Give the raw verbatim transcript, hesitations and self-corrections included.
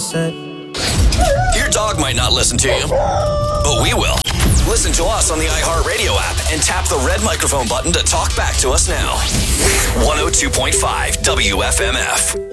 said. Your dog might not listen to you, but we will. Listen to us on the iHeartRadio app and tap the red microphone button to talk back to us now. one oh two point five W F M F.